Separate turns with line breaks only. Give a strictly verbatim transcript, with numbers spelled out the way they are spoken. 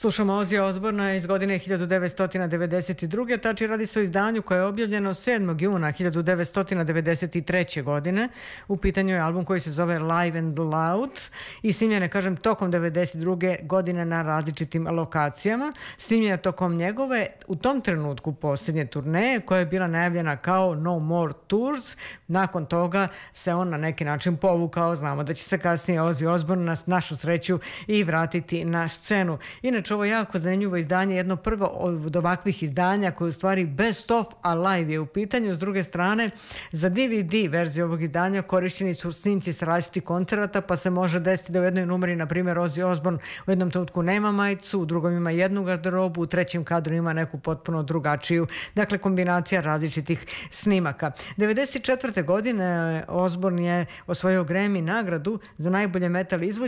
Slušamo Ozija Osborna iz godine hiljadu devetsto devedeset druge. Tači radi se o izdanju koje je objavljeno sedmog juna hiljadu devetsto devedeset treće. godine. U pitanju je album koji se zove Live and Loud i snimljen je, kažem, tokom devedeset druge. godine na različitim lokacijama. Snimljen je tokom njegove, u tom trenutku, posljednje turneje koja je bila najavljena kao No More Tours. Nakon toga se on na neki način povukao. Znamo da će se kasnije Ozzy Osbourne na našu sreću i vratiti na scenu. Inače, ovo je jako zanimljivo izdanje, jedno prvo od ovakvih izdanja koje u stvari best of, a live je u pitanju. S druge strane, za D V D verziju ovog izdanja korišćeni su snimci sa različitih koncerata, pa se može desiti da u jednoj numeri, na primjer, Ozzy Osbourne u jednom trenutku nema majicu, u drugom ima jednu garderobu, u trećem kadru ima neku potpuno drugačiju. Dakle, kombinacija različitih snimaka. devedeset četvrte. godine Osbourne je osvojio Grammy nagradu za najbolje metal izvođenje